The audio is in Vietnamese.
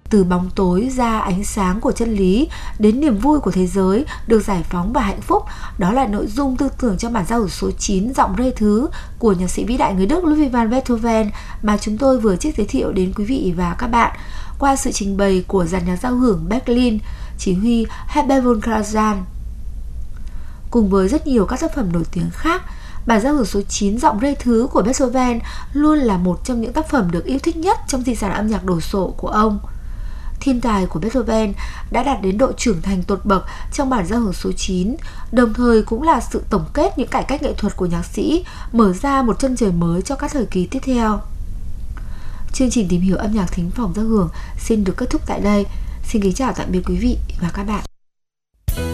Từ bóng tối ra ánh sáng của chân lý, đến niềm vui của thế giới, được giải phóng và hạnh phúc. Đó là nội dung tư tưởng trong bản giao hưởng số 9 giọng Rê thứ của nhạc sĩ vĩ đại người Đức Ludwig van Beethoven mà chúng tôi vừa trích giới thiệu đến quý vị và các bạn qua sự trình bày của dàn nhạc giao hưởng Berlin chỉ huy Herbert von Karajan. Cùng với rất nhiều các tác phẩm nổi tiếng khác, bản giao hưởng số 9 giọng Rê thứ của Beethoven luôn là một trong những tác phẩm được yêu thích nhất trong di sản âm nhạc đồ sộ của ông. Thiên tài của Beethoven đã đạt đến độ trưởng thành tột bậc trong bản giao hưởng số 9, đồng thời cũng là sự tổng kết những cải cách nghệ thuật của nhạc sĩ, mở ra một chân trời mới cho các thời kỳ tiếp theo. Chương trình tìm hiểu âm nhạc thính phòng giao hưởng xin được kết thúc tại đây. Xin kính chào tạm biệt quý vị và các bạn.